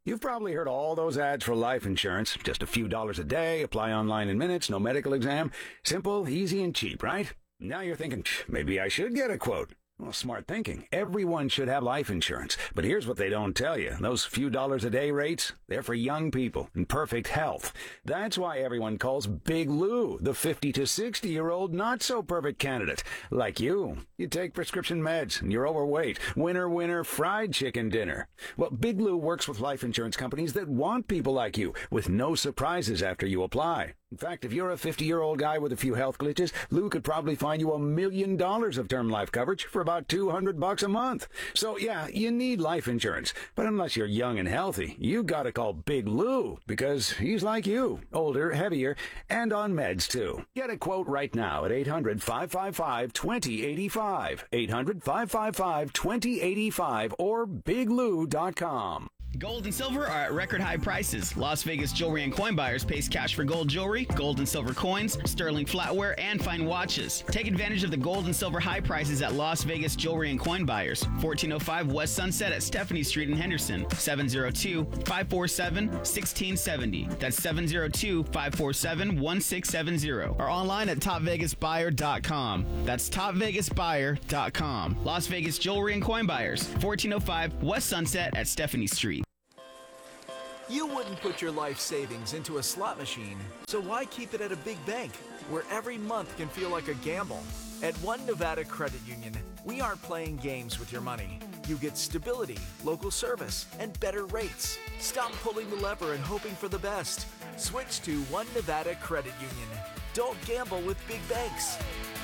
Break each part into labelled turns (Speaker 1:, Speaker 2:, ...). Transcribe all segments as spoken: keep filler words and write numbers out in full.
Speaker 1: You've probably heard all those ads for life insurance. Just a few dollars a day, apply online in minutes, no medical exam. Simple, easy, and cheap, right? Now you're thinking, maybe I should get a quote. Well, smart thinking. Everyone should have life insurance. But here's what they don't tell you. Those few dollars a day rates, they're for young people in perfect health. That's why everyone calls Big Lou the fifty to sixty-year-old not-so-perfect candidate. Like you. You take prescription meds, and you're overweight. Winner, winner, fried chicken dinner. Well, Big Lou works with life insurance companies that want people like you, with no surprises after you apply. In fact, if you're a fifty-year-old guy with a few health glitches, Lou could probably find you a million dollars of term life coverage for about two hundred bucks a month. So, yeah, you need life insurance. But unless you're young and healthy, you gotta call Big Lou, because he's like you, older, heavier, and on meds, too. Get a quote right now at eight hundred, five five five, two zero eight five, eight hundred, five five five, two zero eight five, or big lou dot com.
Speaker 2: Gold and silver are at record high prices. Las Vegas Jewelry and Coin Buyers pays cash for gold jewelry, gold and silver coins, sterling flatware, and fine watches. Take advantage of the gold and silver high prices at Las Vegas Jewelry and Coin Buyers. fourteen oh five West Sunset at Stephanie Street in Henderson. seven oh two, five four seven, one six seven oh. That's seven oh two, five four seven, one six seven oh. Or online at top vegas buyer dot com. That's top vegas buyer dot com. Las Vegas Jewelry and Coin Buyers. fourteen oh five West Sunset at Stephanie Street.
Speaker 3: You wouldn't put your life savings into a slot machine, so why keep it at a big bank, where every month can feel like a gamble? At One Nevada Credit Union, we aren't playing games with your money. You get stability, local service, and better rates. Stop pulling the lever and hoping for the best. Switch to One Nevada Credit Union. Don't gamble with big banks.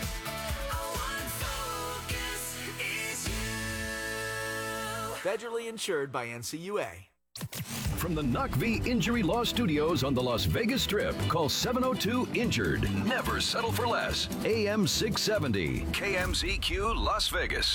Speaker 3: Federally insured by N C U A.
Speaker 4: From the N U C V Injury Law Studios on the Las Vegas Strip, call seven oh two injured. Never settle for less. A M six seventy, K M Z Q, Las Vegas.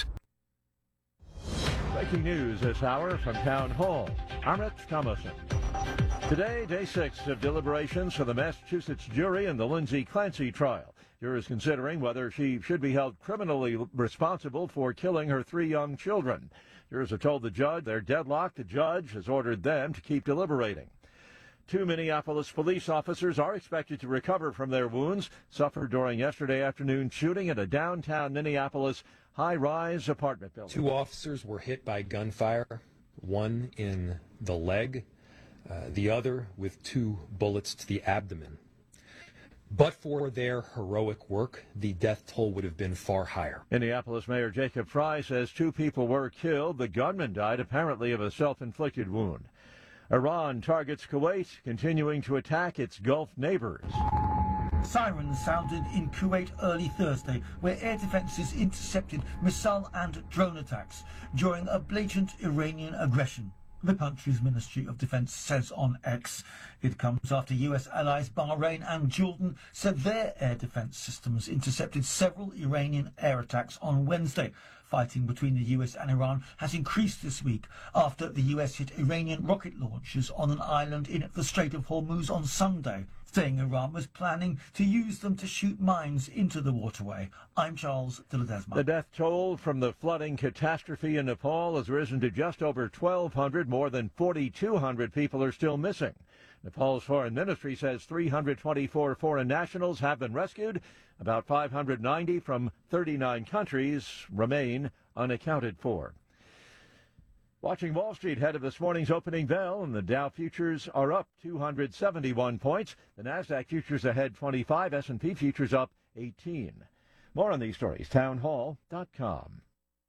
Speaker 5: Breaking news this hour from Town Hall. I'm Rich Thomason. Today, day six of deliberations for the Massachusetts jury in the Lindsay Clancy trial. Jurors considering whether she should be held criminally responsible for killing her three young children. Jurors have told the judge they're deadlocked. The judge has ordered them to keep deliberating. Two Minneapolis police officers are expected to recover from their wounds suffered during yesterday afternoon shooting at a downtown Minneapolis high-rise apartment building.
Speaker 6: Two officers were hit by gunfire, one in the leg, uh, the other with two bullets to the abdomen. But for their heroic work, the death toll would have been far higher.
Speaker 5: Minneapolis Mayor Jacob Frey says two people were killed. The gunman died apparently of a self-inflicted wound. Iran targets Kuwait, continuing to attack its Gulf neighbors.
Speaker 7: Sirens sounded in Kuwait early Thursday, where air defenses intercepted missile and drone attacks during a blatant Iranian aggression. The country's Ministry of Defense says on X. It comes after U S allies Bahrain and Jordan said their air defense systems intercepted several Iranian air attacks on Wednesday. Fighting between the U S and Iran has increased this week after the U S hit Iranian rocket launchers on an island in the Strait of Hormuz on Sunday, saying Iran was planning to use them to shoot mines into the waterway. I'm Charles de Ledesma.
Speaker 5: The death toll from the flooding catastrophe in Nepal has risen to just over twelve hundred. More than forty-two hundred people are still missing. Nepal's foreign ministry says three hundred twenty-four foreign nationals have been rescued. About five hundred ninety from thirty-nine countries remain unaccounted for. Watching Wall Street ahead of this morning's opening bell, and the Dow futures are up two hundred seventy-one points. The Nasdaq futures ahead twenty-five, S and P futures up eighteen. More on these stories, town hall dot com.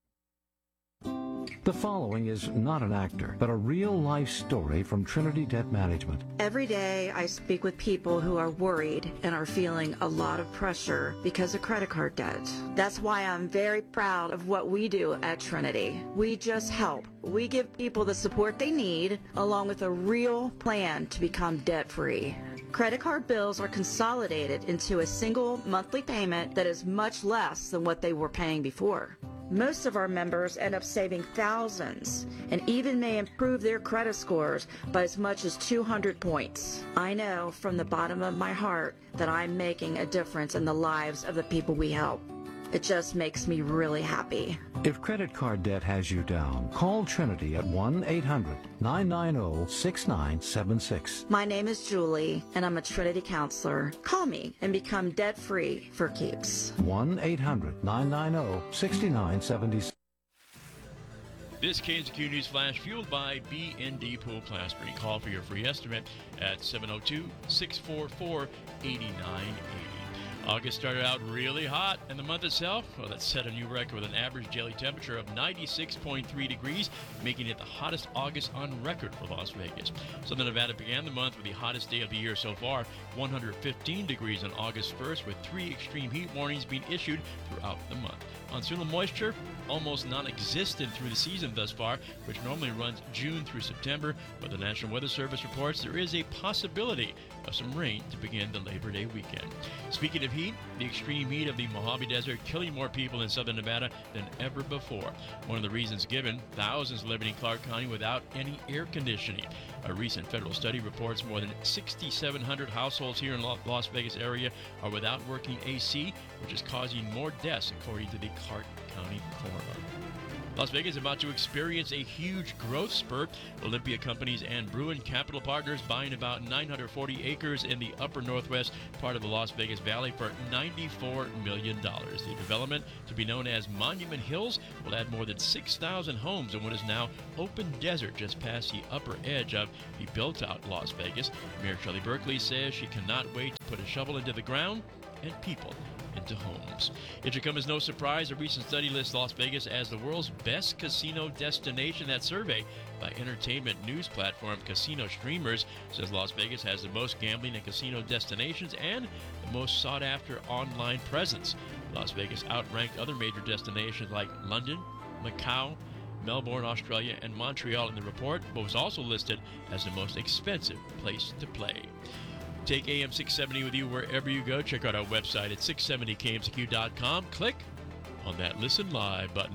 Speaker 8: The following is not an actor, but a real-life story from Trinity Debt Management.
Speaker 9: Every day I speak with people who are worried and are feeling a lot of pressure because of credit card debt. That's why I'm very proud of what we do at Trinity. We just help. We give people the support they need, along with a real plan to become debt-free. Credit card bills are consolidated into a single monthly payment that is much less than what they were paying before. Most of our members end up saving thousands and even may improve their credit scores by as much as two hundred points. I know from the bottom of my heart that I'm making a difference in the lives of the people we help. It just makes me really happy.
Speaker 8: If credit card debt has you down, call Trinity at one eight hundred nine nine zero six nine seven six.
Speaker 9: My name is Julie, and I'm a Trinity counselor. Call me and become debt-free for keeps.
Speaker 8: one eight hundred nine nine zero six nine seven six.
Speaker 10: This K N Z Q News Flash fueled by B and D Pool Plastering. Call for your free estimate at seven oh two, six four four, eight nine eight zero. August started out really hot, and the month itself, well, that set a new record with an average daily temperature of ninety-six point three degrees, making it the hottest August on record for Las Vegas. Southern Nevada began the month with the hottest day of the year so far, one hundred fifteen degrees on August first, with three extreme heat warnings being issued throughout the month. Monsoonal moisture, almost non-existent through the season thus far, which normally runs June through September, but the National Weather Service reports there is a possibility of some rain to begin the Labor Day weekend. Speaking of heat, the extreme heat of the Mojave Desert killing more people in southern Nevada than ever before. One of the reasons given, thousands living in Clark County without any air conditioning. A recent federal study reports more than six thousand seven hundred households here in the Las Vegas area are without working A C, which is causing more deaths, according to the Clark County coroner. Las Vegas is about to experience a huge growth spurt. Olympia Companies and Bruin Capital Partners buying about nine hundred forty acres in the upper northwest part of the Las Vegas Valley for ninety-four million dollars. The development, to be known as Monument Hills, will add more than six thousand homes in what is now open desert just past the upper edge of the built-out Las Vegas. Mayor Shelley Berkeley says she cannot wait to put a shovel into the ground and people into homes. It should come as no surprise, a recent study lists Las Vegas as the world's best casino destination. That survey by entertainment news platform Casino Streamers says Las Vegas has the most gambling and casino destinations and the most sought-after online presence. Las Vegas outranked other major destinations like London, Macau, Melbourne, Australia, and Montreal in the report, but was also listed as the most expensive place to play. Take A M six seventy with you wherever you go. Check out our website at six seventy K M Z Q dot com. Click on that Listen Live button.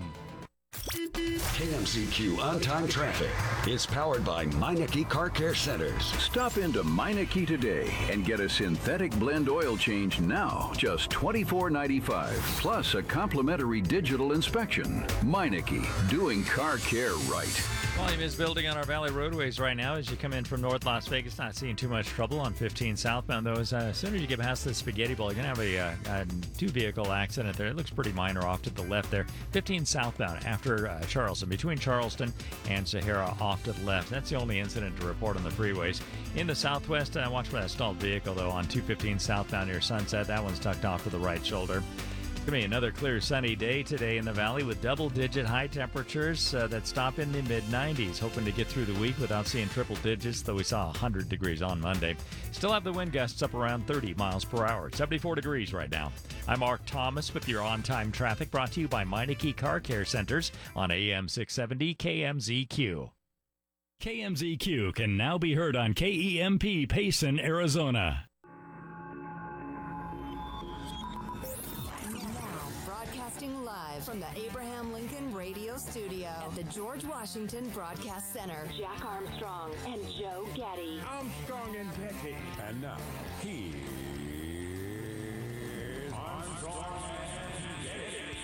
Speaker 4: K M Z Q On-Time Traffic is powered by Meineke Car Care Centers. Stop into Meineke today and get a synthetic blend oil change now, just twenty-four ninety-five, plus a complimentary digital inspection. Meineke, doing car care right.
Speaker 11: Volume is building on our valley roadways right now as you come in from North Las Vegas. Not seeing too much trouble on fifteen southbound, though. As, uh, as soon as you get past the Spaghetti Bowl, you're going to have a, uh, a two-vehicle accident there. It looks pretty minor off to the left there. fifteen southbound after uh, Charleston, between Charleston and Sahara off to the left. That's the only incident to report on the freeways. In the southwest, uh, watch for that stalled vehicle, though, on two fifteen southbound near Sunset. That one's tucked off to the right shoulder. It's going to be another clear sunny day today in the valley with double-digit high temperatures uh, that stop in the mid nineties. Hoping to get through the week without seeing triple digits, though we saw one hundred degrees on Monday. Still have the wind gusts up around thirty miles per hour. seventy-four degrees right now. I'm Mark Thomas with your on-time traffic brought to you by Meineke Car Care Centers on A M six seventy K M Z Q.
Speaker 12: K M Z Q can now be heard on K E M P Payson, Arizona.
Speaker 13: Live from the Abraham Lincoln Radio Studio at the George Washington Broadcast Center. Jack Armstrong and Joe Getty.
Speaker 14: Armstrong and Getty. And now, here's Armstrong and Getty.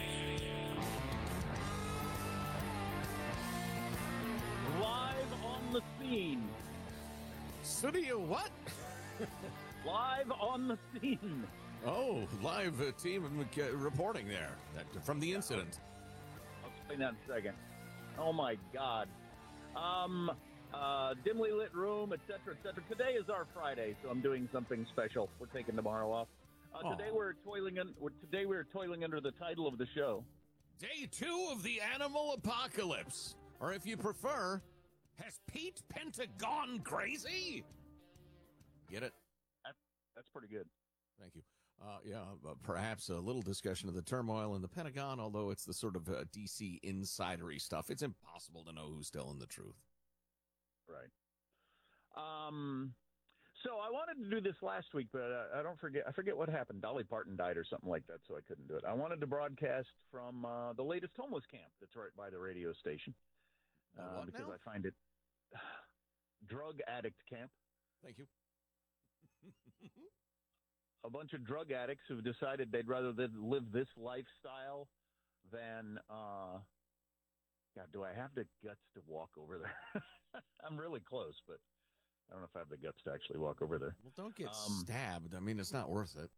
Speaker 15: Live on the scene.
Speaker 16: Studio what?
Speaker 15: Live on the scene.
Speaker 16: Oh, live uh, team uh, reporting there that, from the incident.
Speaker 15: I'll explain that in a second. Oh, my God. Um, uh, dimly lit room, et cetera, et cetera. Today is our Friday, so I'm doing something special. We're taking tomorrow off. Uh, today we're toiling. Un- today we're toiling under the title of the show.
Speaker 16: Day two of the animal apocalypse. Or if you prefer, has Pete Pentagon crazy? Get it?
Speaker 15: That's, that's pretty good.
Speaker 16: Thank you. Uh, yeah, uh, perhaps a little discussion of the turmoil in the Pentagon, although it's the sort of uh, D C insidery stuff. It's impossible to know who's telling the truth.
Speaker 15: Right. Um. So I wanted to do this last week, but uh, I don't forget. I forget what happened. Dolly Parton died or something like that, so I couldn't do it. I wanted to broadcast from uh, the latest homeless camp that's right by the radio station uh, because now? I find it drug addict camp.
Speaker 16: Thank you.
Speaker 15: A bunch of drug addicts who've decided they'd rather live this lifestyle then, uh, God, do I have the guts to walk over there? I'm really close, but I don't know if I have the guts to actually walk over there.
Speaker 16: Well, don't get
Speaker 15: Um,
Speaker 16: stabbed. I mean, it's not worth it.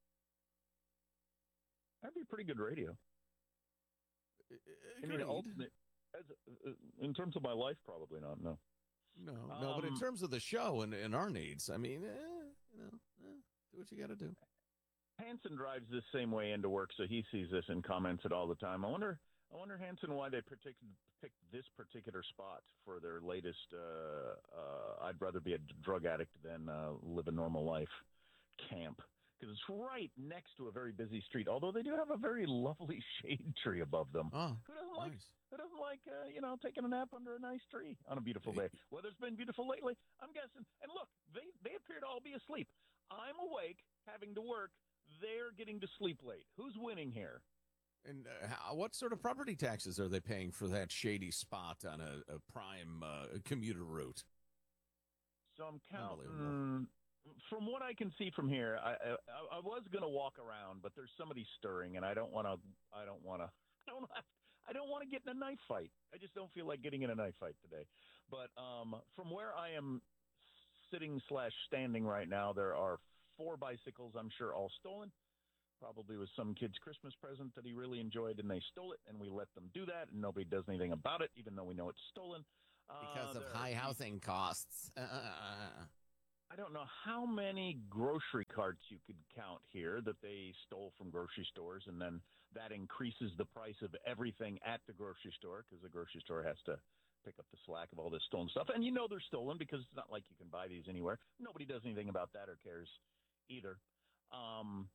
Speaker 15: That'd be pretty good radio. I mean,
Speaker 16: Agreed.
Speaker 15: ultimate, as, uh, in terms of my life, probably not, no.
Speaker 16: No, no, but in
Speaker 15: Um,
Speaker 16: terms of the show and, and our needs, I mean, eh, you know, eh, do what you got to do.
Speaker 15: Hanson drives this same way into work, so he sees this and comments it all the time. I wonder, I wonder, Hanson, why they partic- picked this particular spot for their latest uh, uh, "I'd rather be a drug addict than uh, live a normal life" camp, because it's right next to a very busy street. Although they do have a very lovely shade tree above them.
Speaker 16: Oh,
Speaker 15: who doesn't like?
Speaker 16: nice.
Speaker 15: Who doesn't like, uh, you know, taking a nap under a nice tree on a beautiful day? Weather's been beautiful lately, I'm guessing. And look, they they appear to all be asleep. I'm awake, having to work. They're getting to sleep late. Who's winning here?
Speaker 16: And uh, how, what sort of property taxes are they paying for that shady spot on a, a prime uh, commuter route?
Speaker 15: So I'm counting. From what I can see from here, I I, I was going to walk around, but there's somebody stirring, and I don't want to. I don't want to. I don't. Have, I don't want to get in a knife fight. I just don't feel like getting in a knife fight today. But um, from where I am sitting slash standing right now, there are four bicycles. I'm sure all stolen. Probably was some kid's Christmas present that he really enjoyed, and they stole it, and we let them do that, and nobody does anything about it, even though we know it's stolen.
Speaker 16: Because
Speaker 15: Uh,
Speaker 16: of
Speaker 15: there-
Speaker 16: high housing costs. Uh,
Speaker 15: I don't know how many grocery carts you could count here that they stole from grocery stores, and then that increases the price of everything at the grocery store because the grocery store has to pick up the slack of all this stolen stuff. And you know they're stolen because it's not like you can buy these anywhere. Nobody does anything about that or cares either. Um,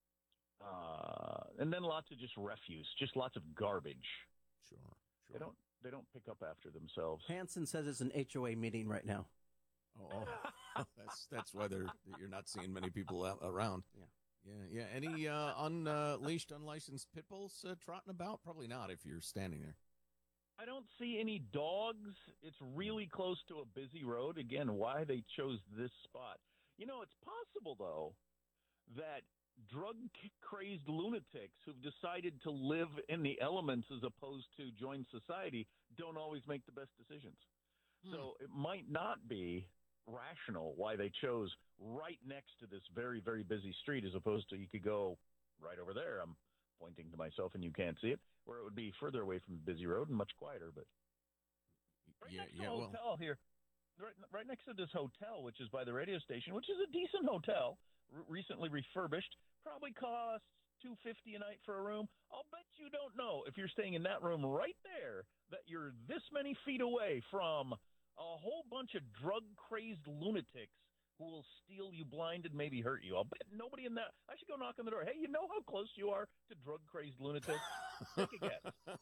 Speaker 15: uh, and then lots of just refuse, just lots of garbage.
Speaker 16: Sure, sure.
Speaker 15: They don't they don't pick up after themselves.
Speaker 17: Hanson says it's an H O A meeting right now.
Speaker 16: Oh, oh. that's that's why they're you're not seeing many people out, around.
Speaker 17: Yeah,
Speaker 16: yeah, yeah. Any uh, unleashed, unlicensed pit bulls uh, trotting about? Probably not if you're standing there.
Speaker 15: I don't see any dogs. It's really close to a busy road. Again, why they chose this spot. You know, it's possible, though, that drug-crazed lunatics who've decided to live in the elements as opposed to join society don't always make the best decisions. Hmm. So it might not be rational why they chose right next to this very, very busy street as opposed to you could go right over there. I'm pointing to myself and you can't see it, where it would be further away from the busy road and much quieter. But right
Speaker 16: yeah,
Speaker 15: next to
Speaker 16: yeah,
Speaker 15: the
Speaker 16: well,
Speaker 15: hotel here, right, right next to this hotel, which is by the radio station, which is a decent hotel, r- recently refurbished, probably costs two hundred fifty dollars a night for a room. I'll bet you don't know if you're staying in that room right there that you're this many feet away from a whole bunch of drug-crazed lunatics who will steal you blind and maybe hurt you. I'll bet nobody in that. I should go knock on the door. Hey, you know how close you are to drug-crazed lunatics? Take a guess.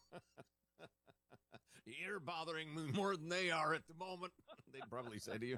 Speaker 16: You're bothering me more than they are at the moment. They'd probably say to you.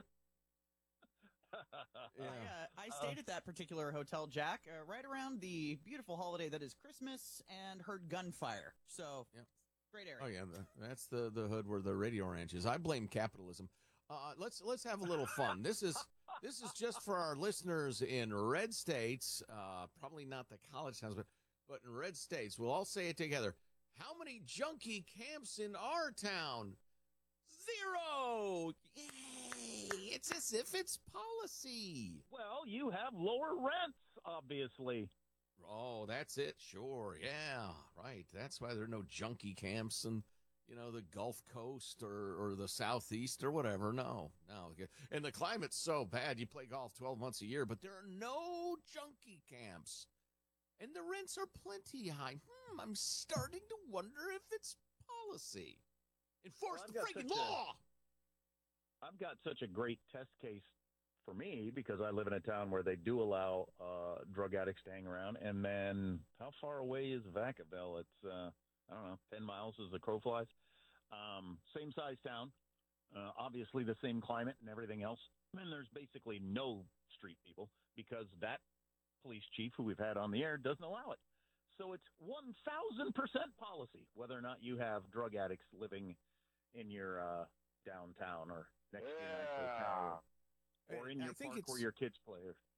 Speaker 18: Yeah. I, uh, I stayed at that particular hotel, Jack, uh, right around the beautiful holiday that is Christmas, and heard gunfire. So,
Speaker 16: yeah.
Speaker 18: Great area.
Speaker 16: Oh yeah, the, that's the the hood where the radio ranch is. I blame capitalism. Uh, let's let's have a little fun. This is this is just for our listeners in red states. Uh, probably not the college towns, but but in red states. We'll all say it together. How many junkie camps in our town? Zero. Yay! It's as if it's policy.
Speaker 15: Well, you have lower rents, obviously.
Speaker 16: Oh, that's it. Sure. Yeah, right. That's why there are no junkie camps in, you know, the Gulf Coast or, or the Southeast or whatever. No, no. And the climate's so bad. You play golf twelve months a year, but there are no junkie camps. And the rents are plenty high. Hmm, I'm starting to wonder if it's policy. Enforce
Speaker 15: well,
Speaker 16: the freaking
Speaker 15: a,
Speaker 16: law.
Speaker 15: I've got such a great test case for me because I live in a town where they do allow uh, drug addicts to hang around. And then how far away is Vacaville? It's, uh, I don't know, ten miles as the crow flies. Um, same size town, uh, obviously the same climate and everything else. And there's basically no street people because that police chief who we've had on the air doesn't allow it. So it's one thousand percent policy, whether or not you have drug addicts living in your uh, downtown or next to your nice hotel. Or in
Speaker 16: I
Speaker 15: your
Speaker 16: think
Speaker 15: park
Speaker 16: it's-
Speaker 15: where your kids play.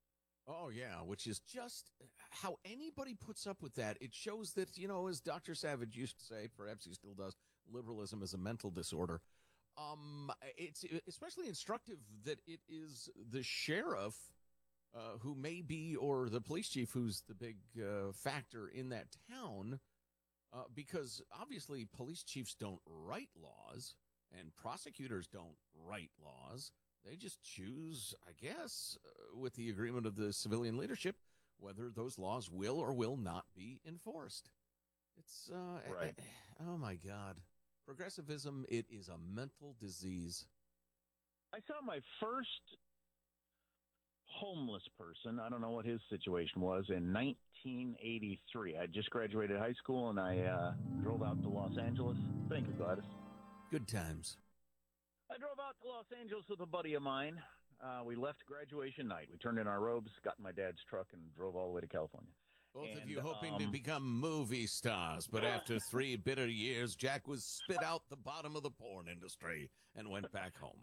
Speaker 16: Oh, yeah, which is just how anybody puts up with that. It shows that, you know, as Doctor Savage used to say, perhaps he still does, liberalism is a mental disorder. Um, it's especially instructive that it is the sheriff uh, who may be, or the police chief who's the big uh, factor in that town, uh, because obviously police chiefs don't write laws and prosecutors don't write laws. They just choose, I guess, uh, with the agreement of the civilian leadership, whether those laws will or will not be enforced. It's, uh,
Speaker 15: right.
Speaker 16: I, oh, my God. Progressivism, it is a mental disease.
Speaker 15: I saw my first homeless person, I don't know what his situation was, in nineteen eighty-three. I just graduated high school, and I uh, drove out to Los Angeles. Thank you, Gladys.
Speaker 16: Good times.
Speaker 15: I drove out to Los Angeles with a buddy of mine. Uh, we left graduation night. We turned in our robes, got in my dad's truck, and drove all the way to California.
Speaker 16: Both
Speaker 15: and,
Speaker 16: of you hoping
Speaker 15: um,
Speaker 16: to become movie stars, but after three bitter years, Jack was spit out the bottom of the porn industry and went back home.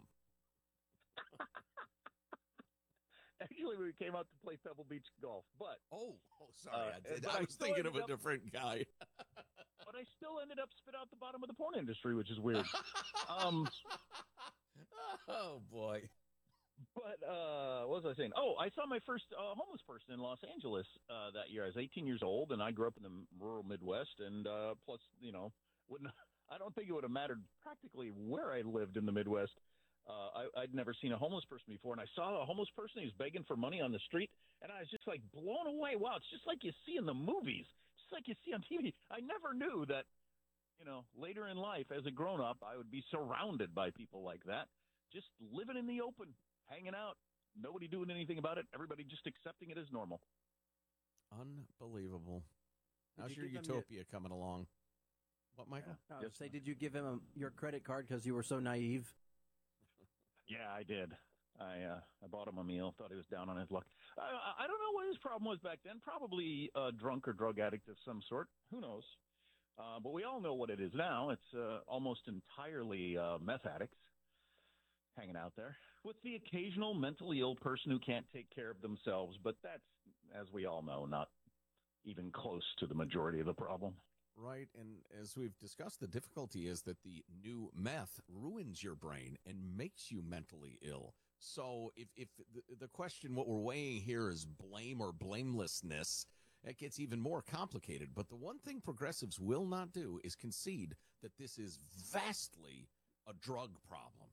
Speaker 15: Actually, we came out to play Pebble Beach golf, but...
Speaker 16: Oh, oh sorry,
Speaker 15: uh,
Speaker 16: I, did.
Speaker 15: I
Speaker 16: I was
Speaker 15: still
Speaker 16: thinking of a
Speaker 15: up,
Speaker 16: different guy.
Speaker 15: But I still ended up spit out the bottom of the porn industry, which is weird. um,
Speaker 16: oh, boy.
Speaker 15: But uh, what was I saying? Oh, I saw my first uh, homeless person in Los Angeles uh, that year. I was eighteen years old, and I grew up in the rural Midwest. And uh, plus, you know, wouldn't I don't think it would have mattered practically where I lived in the Midwest. Uh, I, I'd never seen a homeless person before, and I saw a homeless person. He was begging for money on the street, and I was just like blown away. Wow, it's just like you see in the movies, just like you see on T V. I never knew that, you know, later in life as a grown up, I would be surrounded by people like that, just living in the open. Hanging out, nobody doing anything about it, everybody just accepting it as normal.
Speaker 16: Unbelievable.
Speaker 17: Did
Speaker 16: How's
Speaker 17: you
Speaker 16: your
Speaker 17: give him
Speaker 16: utopia coming along? What, Michael?
Speaker 17: I would say, did you give him a, your credit card because you were so naive?
Speaker 15: Yeah, I did. I uh, I bought him a meal, thought he was down on his luck. I, I don't know what his problem was back then. Probably a drunk or drug addict of some sort. Who knows? Uh, but we all know what it is now. It's uh, almost entirely uh, meth addicts hanging out there, with the occasional mentally ill person who can't take care of themselves. But that's, as we all know, not even close to the majority of the problem.
Speaker 16: Right, and as we've discussed, the difficulty is that the new meth ruins your brain and makes you mentally ill. So if, if the, the question, what we're weighing here is blame or blamelessness, it gets even more complicated. But the one thing progressives will not do is concede that this is vastly a drug problem.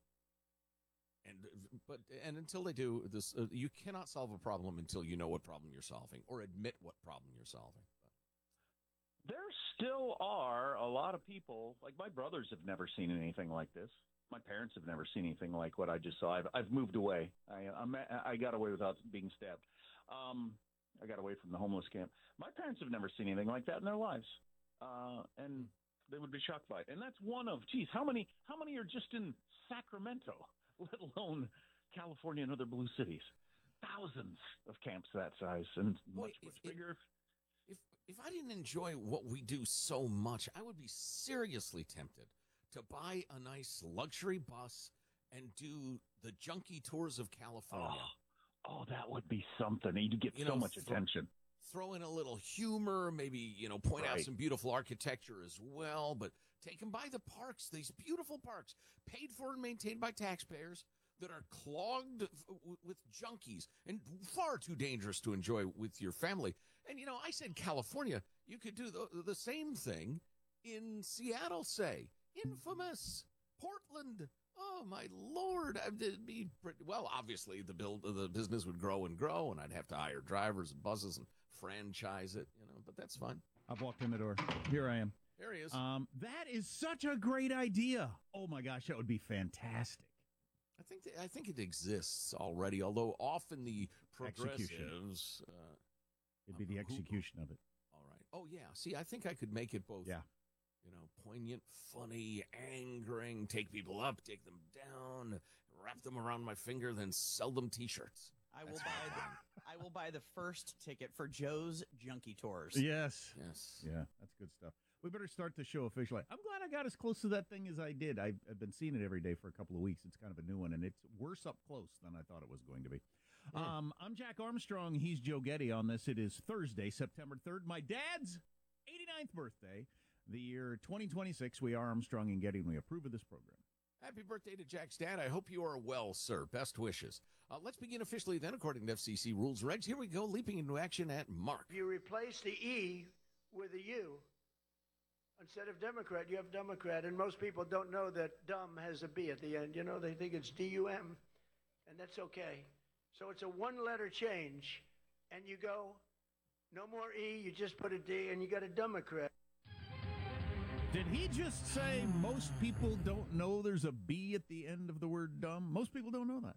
Speaker 16: And but and until they do this, uh, you cannot solve a problem until you know what problem you're solving or admit what problem you're solving.
Speaker 15: There still are a lot of people, like my brothers have never seen anything like this. My parents have never seen anything like what I just saw. I've, I've moved away. I I'm, I got away without being stabbed. Um, I got away from the homeless camp. My parents have never seen anything like that in their lives, uh, and they would be shocked by it. And that's one of, geez, how many how many are just in Sacramento, let alone California and other blue cities? Thousands of camps that size and
Speaker 16: Boy,
Speaker 15: much,
Speaker 16: if,
Speaker 15: much bigger.
Speaker 16: If if I didn't enjoy what we do so much, I would be seriously tempted to buy a nice luxury bus and do the junkie tours of California.
Speaker 15: Oh, oh that would be something. You'd get
Speaker 16: You
Speaker 15: so
Speaker 16: know,
Speaker 15: much
Speaker 16: throw-
Speaker 15: attention.
Speaker 16: Throw in a little humor, maybe, you know, point out
Speaker 15: Right.
Speaker 16: some beautiful architecture as well, but take them by the parks, these beautiful parks, paid for and maintained by taxpayers, that are clogged f- w- with junkies and far too dangerous to enjoy with your family. And, you know, I said California. You could do the, the same thing in Seattle, say. Infamous. Portland. Oh, my Lord. It'd be pretty, well, obviously, the build, the business would grow and grow, and I'd have to hire drivers and buses and franchise it, you know, but that's fine.
Speaker 19: I've walked in the door. Here I am.
Speaker 16: There he is.
Speaker 19: Um, that is such a great idea. Oh, my gosh, that would be fantastic.
Speaker 16: I think that, I think it exists already, although often the
Speaker 19: Execution.
Speaker 16: progressives. Uh,
Speaker 19: It'd be the execution of it.
Speaker 16: all right. Oh yeah. See, I think I could make it both.
Speaker 19: Yeah.
Speaker 16: You know, poignant, funny, angering. Take people up, take them down, wrap them around my finger, then sell them T-shirts.
Speaker 18: I will
Speaker 16: That's
Speaker 18: buy
Speaker 16: my plan.
Speaker 18: the, I will buy the first ticket for Joe's Junkie Tours.
Speaker 19: Yes.
Speaker 16: Yes.
Speaker 19: Yeah, that's good stuff. We better start the show officially. I'm glad I got as close to that thing as I did. I've, I've been seeing it every day for a couple of weeks. It's kind of a new one, and it's worse up close than I thought it was going to be. Mm. Um, I'm Jack Armstrong. He's Joe Getty on this. It is Thursday, September third, my dad's eighty-ninth birthday. The year twenty twenty-six. We are Armstrong and Getty, and we approve of this program.
Speaker 16: Happy birthday to Jack's dad. I hope you are well, sir. Best wishes. Uh, let's begin officially then, according to F C C rules regs. Here we go, leaping into action at Mark.
Speaker 20: You replace the E with a U. Instead of Democrat, you have Democrat, and most people don't know that dumb has a B at the end. You know, they think it's D U M, and that's okay. So it's a one-letter change, and you go, no more E, you just put a D, and you got a Democrat.
Speaker 19: Did he just say most people don't know there's a B at the end of the word dumb? Most people don't know that.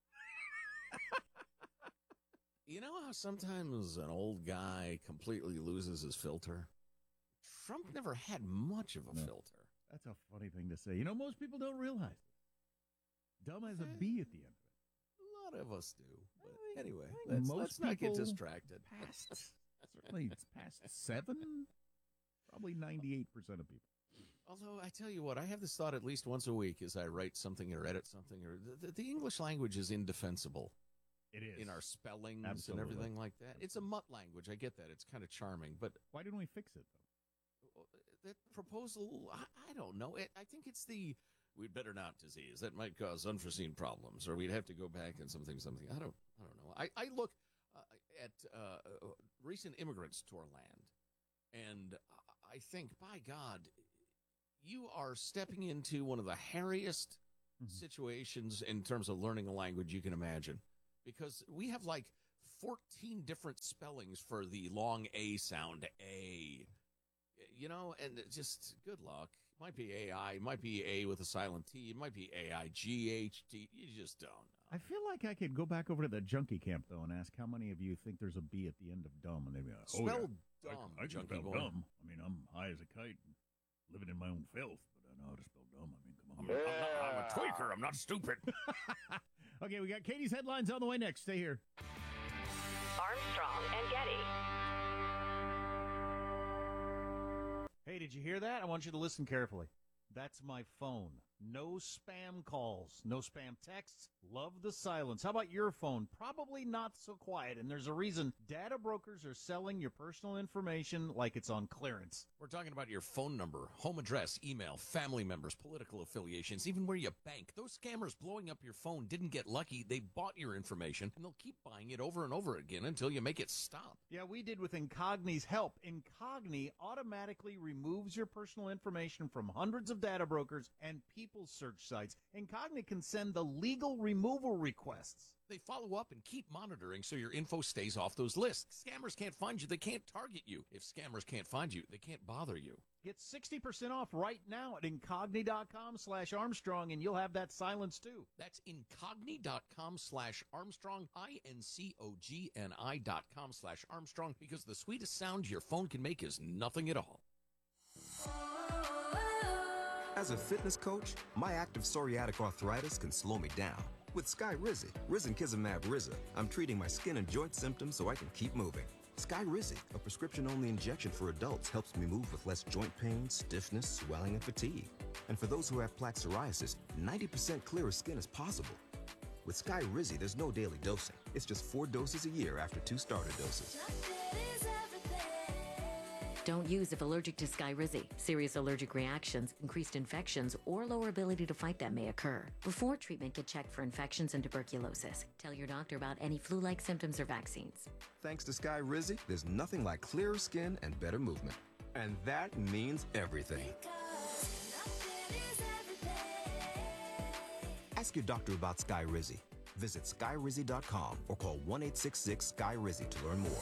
Speaker 16: You know how sometimes an old guy completely loses his filter? Trump never had much of a no. filter.
Speaker 19: That's a funny thing to say. You know, most people don't realize it. Dumb has a B at the end of it.
Speaker 16: A lot of us do. But anyway, let's,
Speaker 19: most
Speaker 16: let's not get distracted.
Speaker 19: Past, certainly, it's past seven. Probably ninety-eight percent of people.
Speaker 16: Although, I tell you what, I have this thought at least once a week as I write something or edit something. Or The, the English language is indefensible.
Speaker 19: It is.
Speaker 16: In our spellings
Speaker 19: Absolutely.
Speaker 16: and everything like that. It's a mutt language. I get that. It's kind of charming. But
Speaker 19: why didn't we fix it, though?
Speaker 16: That proposal, I, I don't know. It, I think it's the, we'd better not disease. That might cause unforeseen problems. Or we'd have to go back and something, something. I don't, I don't know. I, I look uh, at uh, recent immigrants to our land. And I think, by God, you are stepping into one of the hairiest mm-hmm. situations in terms of learning a language you can imagine. Because we have like fourteen different spellings for the long A sound, A. You know, and just good luck. It might be A I, it might be A with a silent T, it might be A I G H T. You just don't know.
Speaker 19: I feel like I could go back over to the junkie camp, though, and ask how many of you think there's a B at the end of dumb, and they'd be like, oh,
Speaker 16: spell
Speaker 19: yeah.
Speaker 16: dumb,
Speaker 19: I, I can spell boy. dumb. I mean, I'm high as a kite, living in my own filth, but I know how to spell dumb. I mean, come on.
Speaker 16: I'm, I'm, not, I'm a tweaker. I'm not stupid.
Speaker 19: Okay, we got Katie's headlines on the way next. Stay here.
Speaker 13: Armstrong and Getty.
Speaker 17: Hey, did you hear that? I want you to listen carefully. That's my phone. No spam calls, no spam texts. Love the silence. How about your phone? Probably not so quiet, and there's a reason. Data brokers are selling your personal information like it's on clearance.
Speaker 16: We're talking about your phone number, home address, email, family members, political affiliations, even where you bank. Those scammers blowing up your phone didn't get lucky. They bought your information, and they'll keep buying it over and over again until you make it stop.
Speaker 17: Yeah, we did with Incogni's help. Incogni automatically removes your personal information from hundreds of data brokers and people search sites. Incogni can send the legal removal requests.
Speaker 16: They follow up and keep monitoring so your info stays off those lists. Scammers can't find you. They can't target you. If scammers can't find you, they can't bother you.
Speaker 17: Get sixty percent off right now at Incogni.com slash Armstrong, and you'll have that silence too.
Speaker 16: That's Incogni.com slash Armstrong, I N C O G N I dot com slash Armstrong, because the sweetest sound your phone can make is nothing at all.
Speaker 21: As a fitness coach, my active psoriatic arthritis can slow me down. With Skyrizi, Risankizumab Riza, I'm treating my skin and joint symptoms so I can keep moving. Skyrizi, a prescription-only injection for adults, helps me move with less joint pain, stiffness, swelling, and fatigue. And for those who have plaque psoriasis, ninety percent clearer skin is possible. With Skyrizi, there's no daily dosing. It's just four doses a year after two starter doses.
Speaker 22: Don't use if allergic to Skyrizi. Serious allergic reactions, increased infections, or lower ability to fight them may occur. Before treatment, get checked for infections and tuberculosis. Tell your doctor about any flu-like symptoms or vaccines.
Speaker 21: Thanks to Skyrizi, there's nothing like clearer skin and better movement. And that means everything. Ask your doctor about Skyrizi. Visit Skyrizi dot com or call one eight six six Sky Rizi to learn more.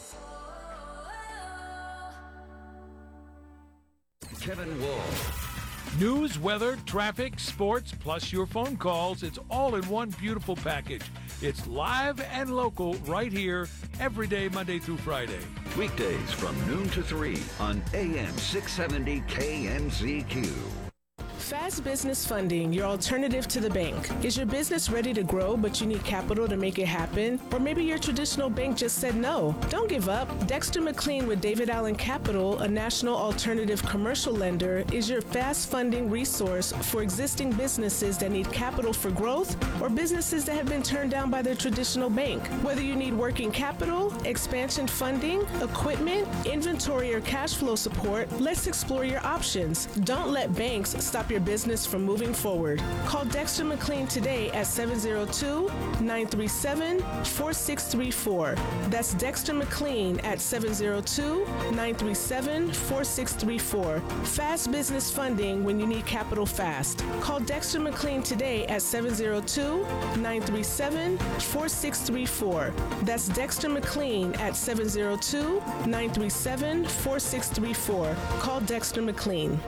Speaker 4: Kevin Wall.
Speaker 23: News, weather, traffic, sports, plus your phone calls. It's all in one beautiful package. It's live and local right here every day, Monday through Friday.
Speaker 4: Weekdays from noon to three on A M six seventy K M Z Q.
Speaker 1: Fast Business Funding, your alternative to the bank. Is your business ready to grow, but you need capital to make it happen? Or maybe your traditional bank just said no. Don't give up. Dexter McLean with David Allen Capital, a national alternative commercial lender, is your fast funding resource for existing businesses that need capital for growth or businesses that have been turned down by their traditional bank. Whether you need working capital, expansion funding, equipment, inventory, or cash flow support, let's explore your options. Don't let banks stop your business from moving forward. Call Dexter McLean today at seven zero two, nine three seven, four six three four. That's Dexter McLean at seven zero two, nine three seven, four six three four. Fast business funding when you need capital fast. Call Dexter McLean today at seven zero two, nine three seven, four six three four. That's Dexter McLean at seven zero two, nine three seven, four six three four. Call Dexter McLean.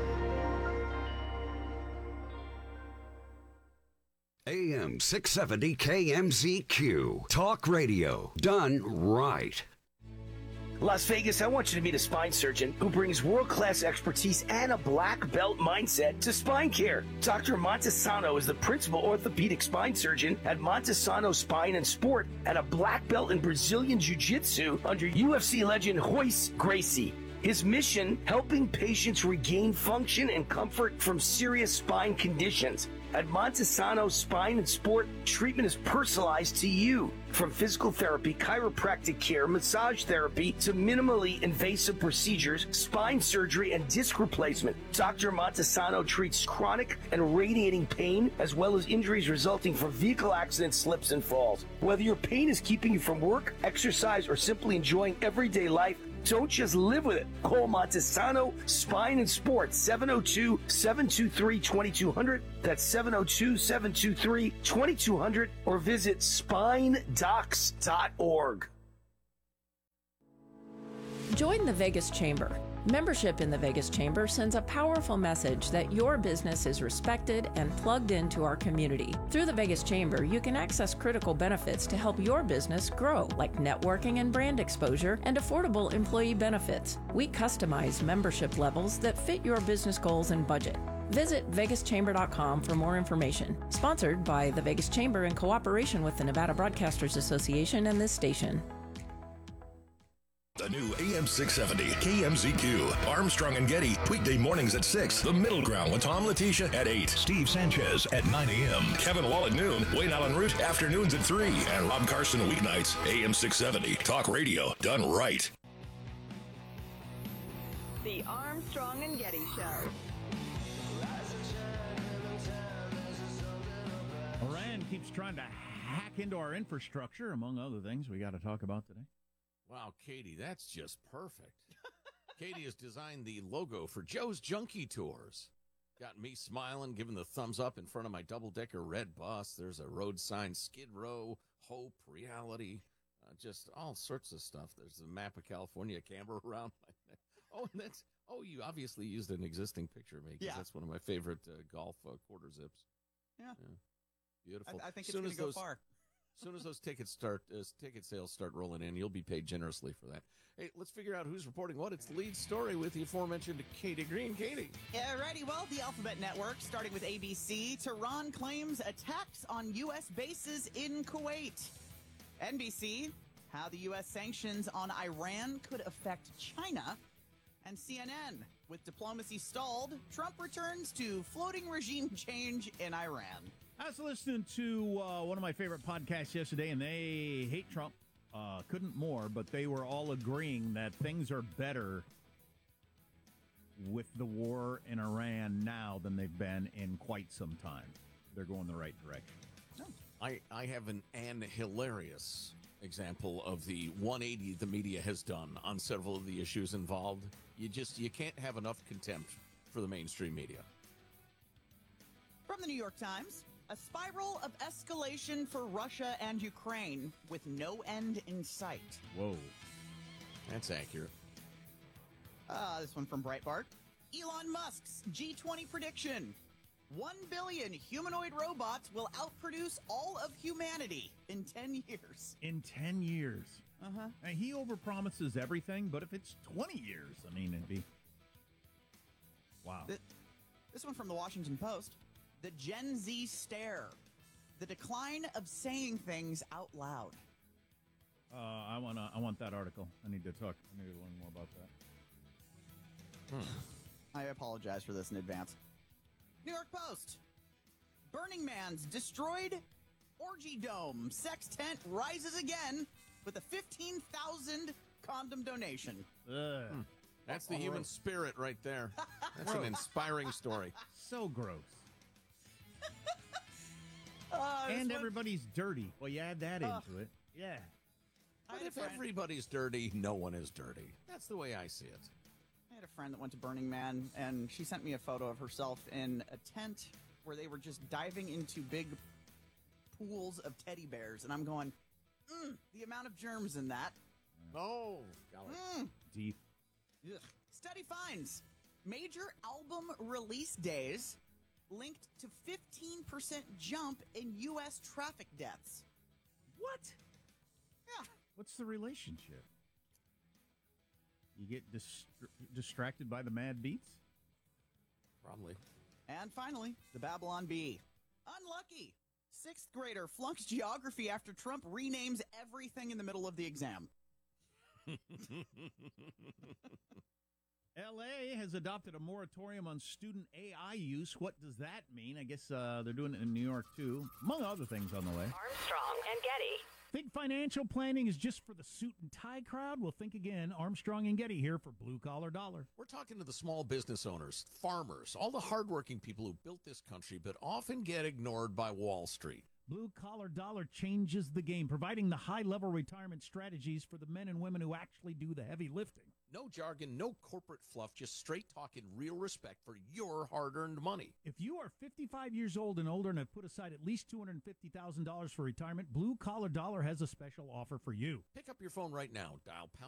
Speaker 2: A M six seventy K M Z Q. Talk radio done right.
Speaker 3: Las Vegas, I want you to meet a spine surgeon who brings world-class expertise and a black belt mindset to spine care. Doctor Montesano is the principal orthopedic spine surgeon at Montesano Spine and Sport and a black belt in Brazilian Jiu-Jitsu under U F C legend Royce Gracie. His mission, helping patients regain function and comfort from serious spine conditions. At Montesano Spine and Sport, treatment is personalized to you. From physical therapy, chiropractic care, massage therapy, to minimally invasive procedures, spine surgery, and disc replacement. Doctor Montesano treats chronic and radiating pain, as well as injuries resulting from vehicle accidents, slips, and falls. Whether your pain is keeping you from work, exercise, or simply enjoying everyday life, don't just live with it. Call Montesano Spine and Sport, seven oh two, seven two three, two two zero zero. That's seven oh two, seven two three, two two zero zero, or visit spine docs dot org.
Speaker 24: Join the Vegas Chamber. Membership in the Vegas Chamber sends a powerful message that your business is respected and plugged into our community. Through the Vegas Chamber, you can access critical benefits to help your business grow, like networking and brand exposure and affordable employee benefits. We customize membership levels that fit your business goals and budget. Visit vegas chamber dot com for more information. Sponsored by the Vegas Chamber in cooperation with the Nevada Broadcasters Association and this station.
Speaker 25: The new A M six seventy K M Z Q. Armstrong and Getty, weekday mornings at six. The Middle Ground with Tom Letitia at eight. Steve Sanchez at nine a.m. Kevin Wall at noon. Wayne Allen Root afternoons at three. And Rob Carson weeknights. A M six seventy. Talk radio done right.
Speaker 13: The Armstrong and Getty Show.
Speaker 19: Iran keeps trying to hack into our infrastructure, among other things we got to talk about today.
Speaker 16: Wow, Katie, that's just perfect. Katie has designed the logo for Joe's Junkie Tours. Got me smiling, giving the thumbs up in front of my double-decker red bus. There's a road sign, Skid Row, Hope, Reality, uh, just all sorts of stuff. There's the map of California camera around my neck. Oh, and that's, oh, you obviously used an existing picture of me, because
Speaker 18: Yeah.
Speaker 16: that's one of my favorite uh, golf uh, quarter zips.
Speaker 18: Yeah.
Speaker 16: Yeah. Beautiful.
Speaker 18: I, I think it's
Speaker 16: Soon
Speaker 18: going
Speaker 16: as
Speaker 18: to go
Speaker 16: those-
Speaker 18: far.
Speaker 16: As soon as those tickets start, uh, ticket sales start rolling in, you'll be paid generously for that. Hey, let's figure out who's reporting what. It's the lead story with the aforementioned Katie Green. Katie.
Speaker 18: Alrighty, well, the Alphabet Network, starting with A B C, Tehran claims attacks on U S bases in Kuwait. N B C, how the U S sanctions on Iran could affect China. And C N N, with diplomacy stalled, Trump returns to floating regime change in Iran.
Speaker 19: I was listening to uh, one of my favorite podcasts yesterday, and they hate Trump. Uh, couldn't more, but they were all agreeing that things are better with the war in Iran now than they've been in quite some time. They're going the right direction.
Speaker 16: I, I have an, an hilarious example of the one eighty the media has done on several of the issues involved. You just you can't have enough contempt for the mainstream media.
Speaker 18: From the New York Times, a spiral of escalation for Russia and Ukraine with no end in sight.
Speaker 19: Whoa.
Speaker 16: That's accurate.
Speaker 18: Uh, this one from Breitbart. Elon Musk's G twenty prediction. One billion humanoid robots will outproduce all of humanity in ten years.
Speaker 19: In ten years.
Speaker 18: Uh-huh.
Speaker 19: And he overpromises everything, but if it's twenty years, I mean, it'd be... Wow.
Speaker 18: This This one from the Washington Post. The Gen Z stare. The decline of saying things out loud.
Speaker 19: Uh, I want I want that article. I need to talk. I need to learn more about that.
Speaker 18: Hmm. I apologize for this in advance. New York Post. Burning Man's destroyed orgy dome. Sex tent rises again with a fifteen thousand condom donation.
Speaker 16: Hmm. That's the human spirit right there. That's an inspiring story.
Speaker 19: So gross.
Speaker 18: Uh,
Speaker 19: and
Speaker 18: one-
Speaker 19: everybody's dirty. Well, you add that
Speaker 18: Uh,
Speaker 19: into it. Yeah.
Speaker 16: But if everybody's dirty, no one is dirty. That's the way I see it.
Speaker 18: I had a friend that went to Burning Man, and she sent me a photo of herself in a tent where they were just diving into big pools of teddy bears. And I'm going, mm, the amount of germs in that.
Speaker 16: Oh, golly.
Speaker 18: Mm.
Speaker 19: Deep.
Speaker 18: Ugh. Study finds major album release days linked to fifteen percent jump in U S traffic deaths.
Speaker 19: What?
Speaker 18: Yeah.
Speaker 19: What's the relationship? You get dist- distracted by the mad beats?
Speaker 16: Probably.
Speaker 18: And finally, the Babylon Bee. Unlucky. Sixth grader flunks geography after Trump renames everything in the middle of the exam.
Speaker 19: L A has adopted a moratorium on student A I use. What does that mean? I guess uh, they're doing it in New York, too, among other things on the way.
Speaker 13: Armstrong and Getty.
Speaker 19: Think financial planning is just for the suit and tie crowd? Well, think again. Armstrong and Getty here for Blue Collar Dollar.
Speaker 16: We're talking to the small business owners, farmers, all the hardworking people who built this country but often get ignored by Wall Street.
Speaker 19: Blue Collar Dollar changes the game, providing the high-level retirement strategies for the men and women who actually do the heavy lifting.
Speaker 16: No jargon, no corporate fluff, just straight talk and real respect for your hard-earned money.
Speaker 19: If you are fifty-five years old and older and have put aside at least two hundred fifty thousand dollars for retirement, Blue Collar Dollar has a special offer for you.
Speaker 16: Pick up your phone right now, dial pound